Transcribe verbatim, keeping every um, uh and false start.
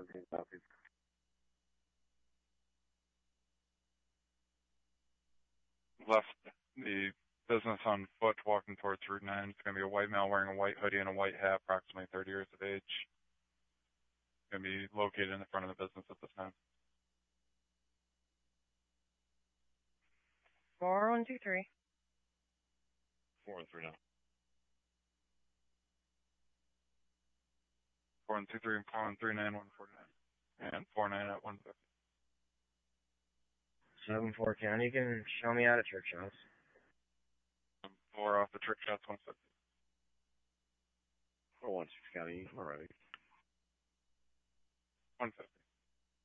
seventeen Southeast. Left the business on foot walking towards Route nine. It's going to be a white male wearing a white hoodie and a white hat, approximately thirty years of age. Going to be located in the front of the business at this time. four one two three. four one three now. four one two three and four one three nine one four nine. And four nine at one fifty. seven four County, you can show me out at Church House. Four off the trick shots, one fifty. four one six County, alright. one fifty.